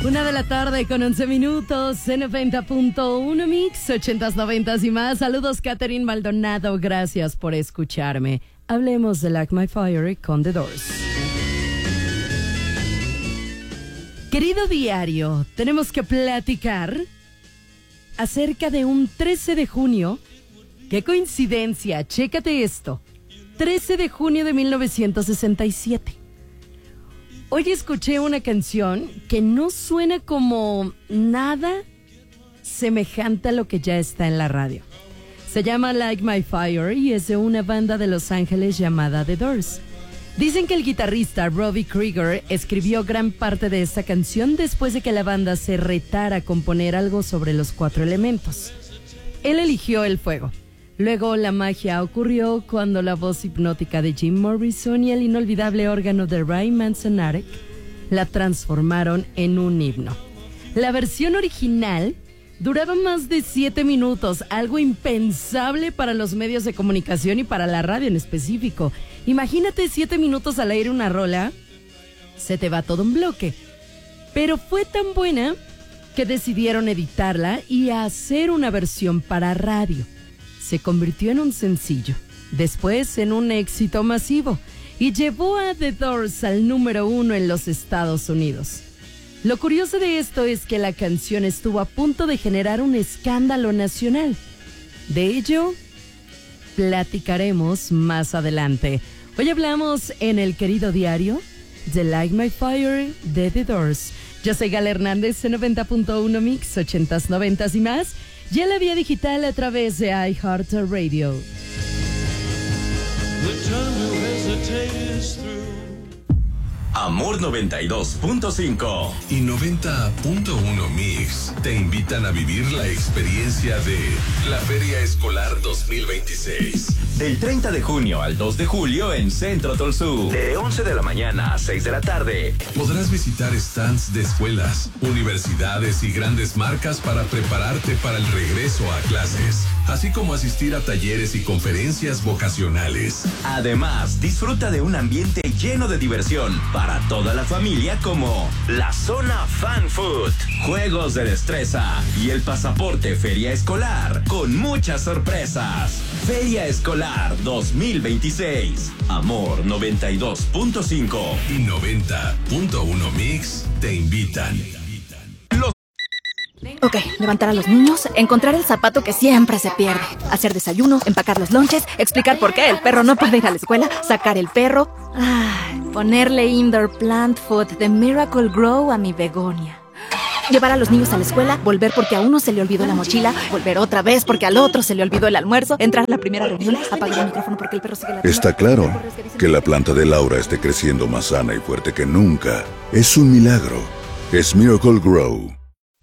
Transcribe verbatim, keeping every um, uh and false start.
Una de la tarde con once minutos en noventa punto uno Mix, ochentas, noventas y más. Saludos, Catherine Maldonado. Gracias por escucharme. Hablemos de Light My Fire con The Doors. Querido diario, tenemos que platicar acerca de un trece de junio. ¡Qué coincidencia! Chécate esto. trece de junio de mil novecientos sesenta y siete. Hoy escuché una canción que no suena como nada semejante a lo que ya está en la radio. Se llama Like My Fire y es de una banda de Los Ángeles llamada The Doors. Dicen que el guitarrista Robbie Krieger escribió gran parte de esta canción después de que la banda se retara a componer algo sobre los cuatro elementos. Él eligió el fuego. Luego la magia ocurrió cuando la voz hipnótica de Jim Morrison y el inolvidable órgano de Ray Manzarek la transformaron en un himno. La versión original duraba más de siete minutos, algo impensable para los medios de comunicación y para la radio en específico. Imagínate siete minutos al aire una rola, se te va todo un bloque. Pero fue tan buena que decidieron editarla y hacer una versión para radio. Se convirtió en un sencillo, después en un éxito masivo y llevó a The Doors al número uno en los Estados Unidos. Lo curioso de esto es que la canción estuvo a punto de generar un escándalo nacional. De ello, platicaremos más adelante. Hoy hablamos en el querido diario de Like My Fire de The Doors. Yo soy Gala Hernández en noventa punto uno Mix, ochentas, noventas y más. Y en la vía digital a través de iHeartRadio. Amor noventa y dos punto cinco y noventa punto uno Mix te invitan a vivir la experiencia de la Feria Escolar dos mil veintiséis. Del treinta de junio al dos de julio en Centro Tolsú. De once de la mañana a seis de la tarde. Podrás visitar stands de escuelas, universidades y grandes marcas para prepararte para el regreso a clases, así como asistir a talleres y conferencias vocacionales. Además, disfruta de un ambiente lleno de diversión para toda la familia, como la zona Fan Food, juegos de destreza y el pasaporte Feria Escolar con muchas sorpresas. Feria Escolar dos mil veintiséis. Amor noventa y dos punto cinco y noventa punto uno Mix te invitan. Ok, levantar a los niños, encontrar el zapato que siempre se pierde, hacer desayuno, empacar los lonches, explicar por qué el perro no puede ir a la escuela, sacar el perro, ay, ponerle indoor plant food de Miracle Grow a mi begonia. Llevar a los niños a la escuela, volver porque a uno se le olvidó la mochila, volver otra vez porque al otro se le olvidó el almuerzo, entrar a la primera reunión, apagar el micrófono porque el perro sigue la... Está claro que la planta de Laura esté creciendo más sana y fuerte que nunca. Es un milagro. Es Miracle Grow.